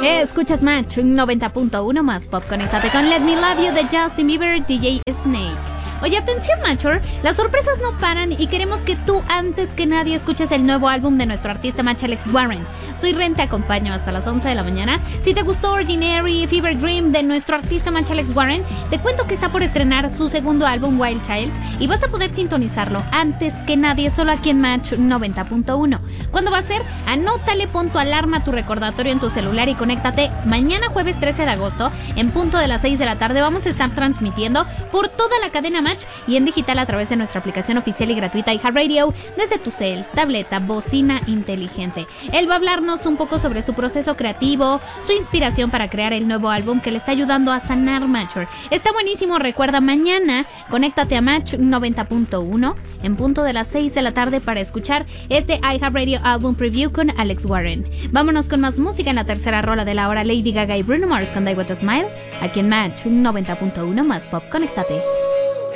Escuchas Match 90.1 más pop. Conéctate con Let Me Love You de Justin Bieber, DJ Snake. Oye, atención, Matcher, las sorpresas no paran y queremos que tú, antes que nadie, escuches el nuevo álbum de nuestro artista Match Alex Warren. Soy Ren, te acompaño hasta las 11 de la mañana. Si te gustó Ordinary, Fever Dream de nuestro artista Match Alex Warren, te cuento que está por estrenar su segundo álbum Wild Child y vas a poder sintonizarlo antes que nadie solo aquí en Match 90.1. ¿Cuándo va a ser? Anótale, pon tu alarma, tu recordatorio en tu celular y conéctate mañana jueves 13 de agosto en punto de las 6 de la tarde. Vamos a estar transmitiendo por toda la cadena Match y en digital a través de nuestra aplicación oficial y gratuita iHeartRadio desde tu cel, tableta, bocina inteligente. Él va a hablarnos un poco sobre su proceso creativo, su inspiración para crear el nuevo álbum que le está ayudando a sanar Matcher. Está buenísimo, recuerda, mañana conéctate a Match 90.1 en punto de las 6 de la tarde para escuchar este iHeartRadio Album Preview con Alex Warren. Vámonos con más música en la tercera rola de la hora. Lady Gaga y Bruno Mars con Die With A Smile, aquí en Match 90.1 más pop. Conéctate.